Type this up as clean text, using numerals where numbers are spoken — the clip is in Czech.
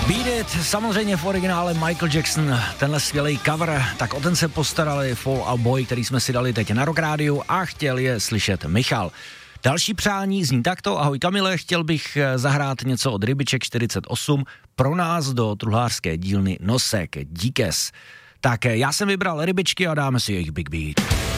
Beat It, samozřejmě v originále Michael Jackson, tenhle skvělý cover, tak o ten se postarali Fall Out Boy, který jsme si dali teď na Rock Rádiu a chtěl je slyšet Michal. Další přání zní takto: ahoj Kamile, chtěl bych zahrát něco od Rybiček 48 pro nás do truhlářské dílny Nosek, díkes. Tak já jsem vybral Rybičky a dáme si jejich Big Beat.